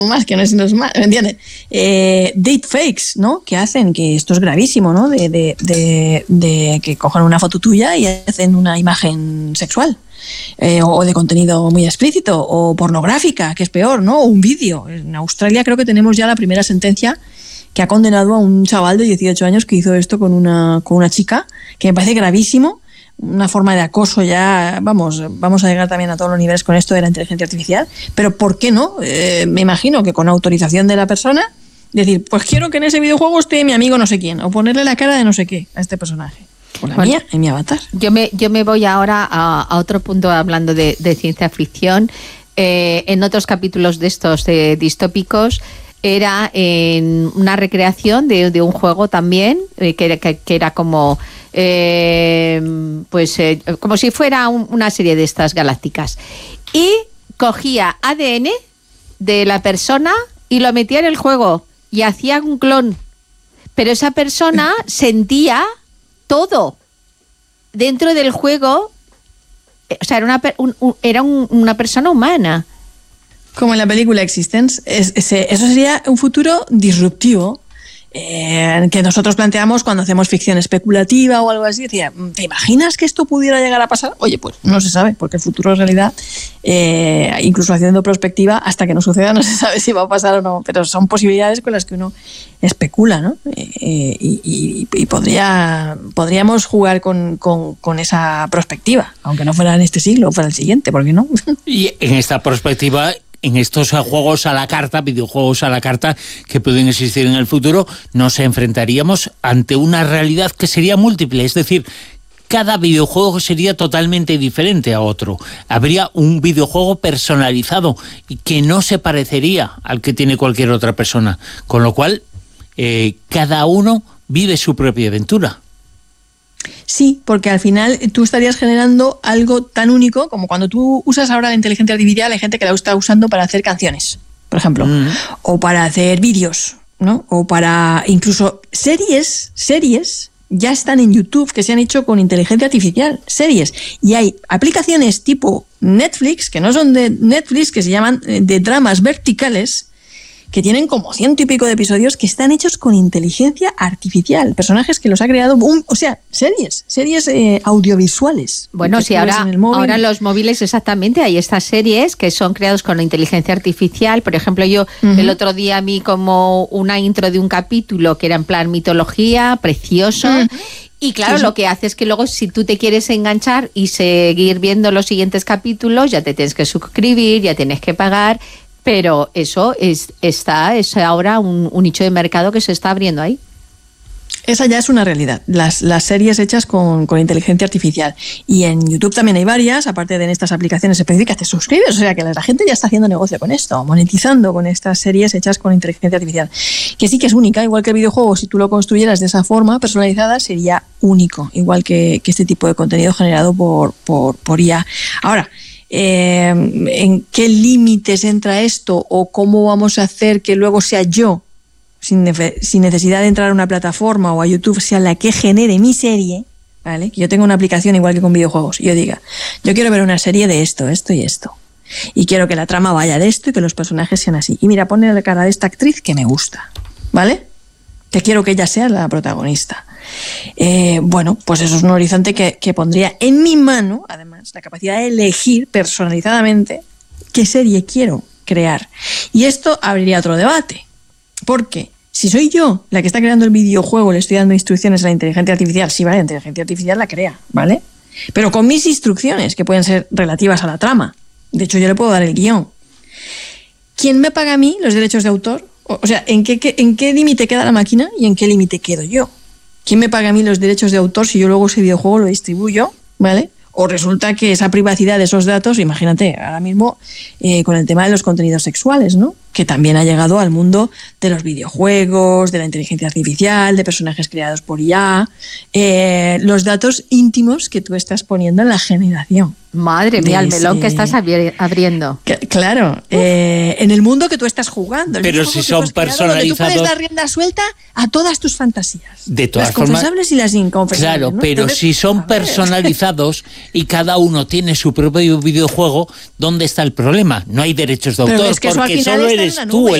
más, que no es más, ¿me entiendes? Deepfakes, ¿no? Que hacen, que esto es gravísimo, ¿no? De que cojan una foto tuya y hacen una imagen sexual. O de contenido muy explícito, o pornográfica, que es peor, ¿no? O un vídeo. En Australia creo que tenemos ya la primera sentencia que ha condenado a un chaval de 18 años que hizo esto con una chica, que me parece gravísimo, una forma de acoso ya, vamos a llegar también a todos los niveles con esto de la inteligencia artificial, pero ¿por qué no? Me imagino que con autorización de la persona, decir, pues quiero que en ese videojuego esté mi amigo no sé quién, o ponerle la cara de no sé qué a este personaje. O la mía, en mi avatar. Yo me voy ahora a otro punto hablando de ciencia ficción. En otros capítulos de estos distópicos, era en una recreación de un juego también, que era como como si fuera una serie de estas galácticas, y cogía ADN de la persona y lo metía en el juego y hacía un clon, pero esa persona sentía todo dentro del juego, o sea, era una persona humana. Como en la película Existence. Eso sería un futuro disruptivo, que nosotros planteamos cuando hacemos ficción especulativa o algo así. Decía, ¿te imaginas que esto pudiera llegar a pasar? Oye, pues no se sabe, porque el futuro en realidad, incluso haciendo prospectiva, hasta que no suceda no se sabe si va a pasar o no, pero son posibilidades con las que uno especula, ¿no? Y podríamos jugar con esa prospectiva, aunque no fuera en este siglo o fuera el siguiente, ¿por qué no? Y en esta perspectiva, en estos juegos a la carta, videojuegos a la carta que pueden existir en el futuro, nos enfrentaríamos ante una realidad que sería múltiple, es decir, cada videojuego sería totalmente diferente a otro. Habría un videojuego personalizado y que no se parecería al que tiene cualquier otra persona, con lo cual cada uno vive su propia aventura. Sí, porque al final tú estarías generando algo tan único como cuando tú usas ahora la inteligencia artificial. Hay gente que la está usando para hacer canciones, por ejemplo, o para hacer vídeos, ¿no? O para incluso series ya están en YouTube que se han hecho con inteligencia artificial, series. Y hay aplicaciones tipo Netflix, que no son de Netflix, que se llaman de dramas verticales, que tienen como 100 y pico de episodios que están hechos con inteligencia artificial, personajes que los ha creado, series audiovisuales. Bueno, sí, ahora en los móviles exactamente hay estas series que son creados con la inteligencia artificial. Por ejemplo, yo el otro día vi como una intro de un capítulo que era en plan mitología, precioso. Y claro, lo que hace es que luego, si tú te quieres enganchar y seguir viendo los siguientes capítulos, ya te tienes que suscribir, ya tienes que pagar. Pero eso es ahora un nicho de mercado que se está abriendo ahí. Esa ya es una realidad, las series hechas con inteligencia artificial. Y en YouTube también hay varias, aparte de en estas aplicaciones específicas, te suscribes, o sea que la gente ya está haciendo negocio con esto, monetizando con estas series hechas con inteligencia artificial. Que sí que es única, igual que el videojuego, si tú lo construyeras de esa forma personalizada, sería único, igual que este tipo de contenido generado por IA. Ahora, ¿en qué límites entra esto o cómo vamos a hacer que luego sea yo, sin necesidad de entrar a una plataforma o a YouTube, sea la que genere mi serie, ¿vale? Que yo tenga una aplicación igual que con videojuegos y yo diga, yo quiero ver una serie de esto y esto, y quiero que la trama vaya de esto y que los personajes sean así, y mira, ponle la cara de esta actriz que me gusta, ¿vale? Que quiero que ella sea la protagonista. Bueno, pues eso es un horizonte que pondría en mi mano, además, la capacidad de elegir personalizadamente qué serie quiero crear. Y esto abriría otro debate, porque si soy yo la que está creando el videojuego, le estoy dando instrucciones a la inteligencia artificial, sí, vale, la inteligencia artificial la crea, ¿vale? Pero con mis instrucciones, que pueden ser relativas a la trama. De hecho, yo le puedo dar el guión. ¿Quién me paga a mí los derechos de autor? O sea, ¿en qué límite queda la máquina y en qué límite quedo yo? ¿Quién me paga a mí los derechos de autor si yo luego ese videojuego lo distribuyo, ¿vale? O resulta que esa privacidad de esos datos, imagínate, ahora mismo con el tema de los contenidos sexuales, ¿no? Que también ha llegado al mundo de los videojuegos, de la inteligencia artificial, de personajes creados por IA, los datos íntimos que tú estás poniendo en la generación Madre mía, el melón que estás abriendo. Claro, en el mundo que tú estás jugando. Pero si son personalizados... Tú puedes dar rienda suelta a todas tus fantasías. De todas las formas, confesables y las inconfesables. Claro, ¿no? pero Entonces, si son personalizados y cada uno tiene su propio videojuego, ¿dónde está el problema? No hay derechos de autor, es que eso al porque final solo está en eres la tú nube.